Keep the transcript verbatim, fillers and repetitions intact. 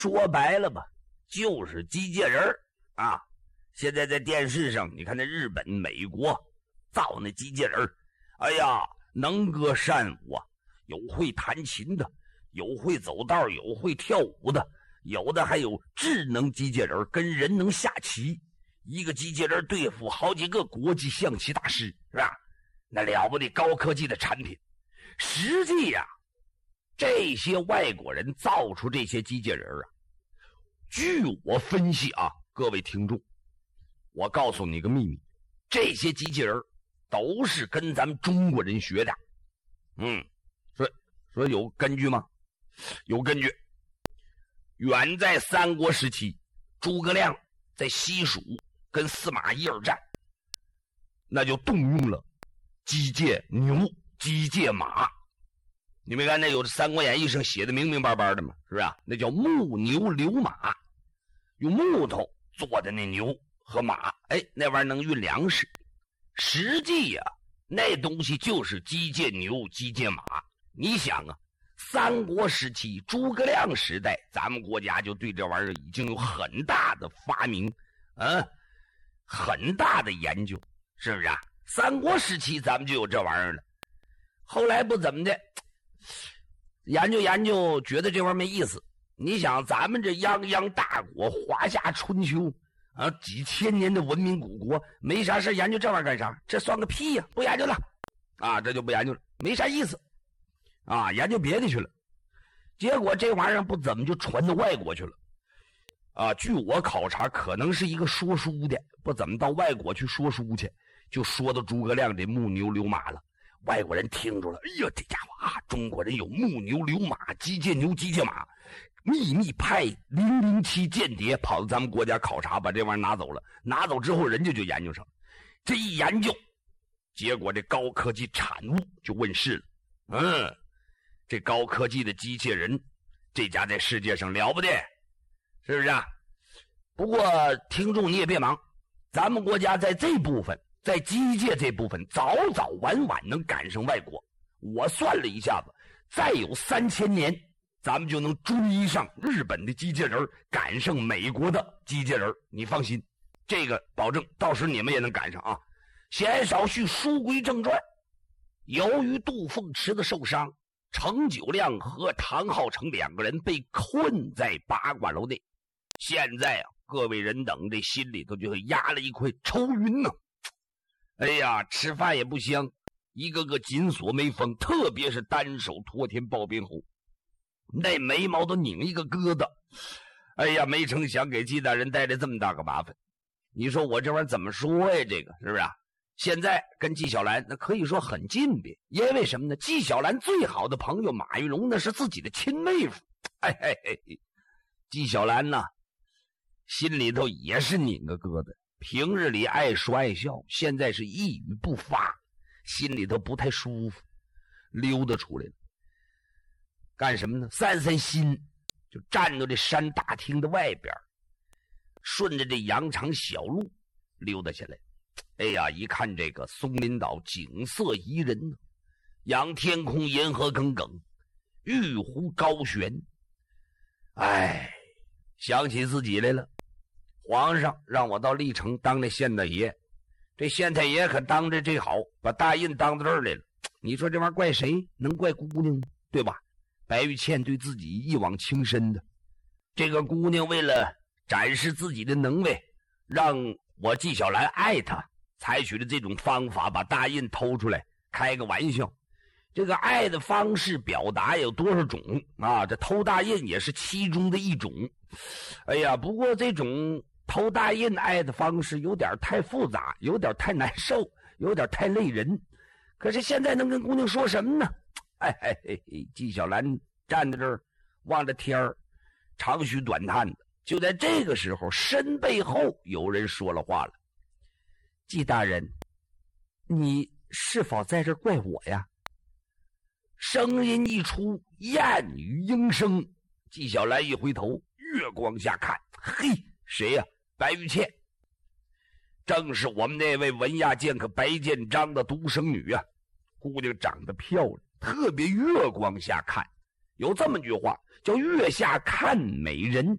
说白了吧，就是机械人啊。现在在电视上，你看那日本、美国造那机械人，哎呀，能歌善舞啊，有会弹琴的，有会走道，有会跳舞的，有的还有智能机械人跟人能下棋，一个机械人对付好几个国际象棋大师，是吧？那了不得高科技的产品。实际呀、啊，这些外国人造出这些机械人啊，据我分析啊，各位听众，我告诉你个秘密，这些机器人都是跟咱们中国人学的。嗯，说说有根据吗？有根据。远在三国时期，诸葛亮在西蜀跟司马懿二战，那就动用了机械牛、机械马。你没看那有《三国演义》上写的明明白白的吗？是不是啊？那叫木牛流马，用木头做的那牛和马，哎，那玩意儿能运粮食。实际呀、啊，那东西就是机械牛、机械马。你想啊，三国时期、诸葛亮时代，咱们国家就对这玩意儿已经有很大的发明，啊，很大的研究，是不是啊？三国时期咱们就有这玩意儿了，后来不怎么的，研究研究，觉得这玩意儿没意思。你想，咱们这泱泱大国，华夏春秋啊，几千年的文明古国，没啥事研究这玩意儿干啥？这算个屁呀！不研究了，啊，这就不研究了，没啥意思，啊，研究别的去了。结果这玩意儿不怎么就传到外国去了，啊，据我考察，可能是一个说书的，不怎么到外国去说书去，就说到诸葛亮这木牛流马了。外国人听着了，哎呀，这家伙啊，中国人有木牛流马、机械牛、机械马，秘密派零零七间谍跑到咱们国家考察，把这玩意儿拿走了。拿走之后，人家就研究上了。这一研究，结果这高科技产物就问世了。嗯，这高科技的机械人，这家在世界上了不得，是不是啊？不过听众你也别忙，咱们国家在这部分。在机械这部分早早晚晚能赶上外国，我算了一下子，再有三千年，咱们就能追上日本的机械人，赶上美国的机械人。你放心，这个保证到时你们也能赶上啊。闲少叙，书归正传。由于杜凤池的受伤，程九亮和唐浩成两个人被困在八卦楼内。现在啊，各位人等这心里头就压了一块愁云呢、啊。哎呀，吃饭也不香，一个个紧锁眉峰，特别是单手托天抱鞭猴，那眉毛都拧一个疙瘩。哎呀，没成想给纪大人带来这么大个麻烦。你说我这玩意儿怎么说呀？这个是不是啊？现在跟纪晓岚那可以说很近别，因为什么呢？纪晓岚最好的朋友马玉龙那是自己的亲妹夫。哎嘿嘿，纪晓岚呐，心里头也是拧个疙瘩。平日里爱说爱笑，现在是一语不发，心里头不太舒服，溜达出来了。干什么呢？散散心，就站到这山大厅的外边，顺着这羊肠小路溜达下来。哎呀，一看这个松林岛景色宜人呢，仰天空，银河耿耿，玉湖高悬。哎，想起自己来了。皇上让我到历城当这县太爷，这县太爷可当着这好，把大印当到这儿来了。你说这玩意儿怪谁？能怪姑娘吗？对吧？白玉倩对自己一往情深的，这个姑娘为了展示自己的能耐，让我纪晓岚爱她，采取了这种方法把大印偷出来，开个玩笑。这个爱的方式表达有多少种啊？这偷大印也是其中的一种。哎呀，不过这种偷大印爱的方式有点太复杂，有点太难受，有点太累人。可是现在能跟姑娘说什么呢？哎嘿嘿嘿，纪晓岚站在这儿望着天儿，长吁短叹的。就在这个时候，身背后有人说了话了：“纪大人，你是否在这怪我呀？”声音一出，燕语莺声。纪晓岚一回头，月光下看，嘿，谁呀、啊？白玉倩，正是我们那位文亚剑客白建章的独生女啊。姑娘长得漂亮，特别月光下看，有这么句话叫月下看美人，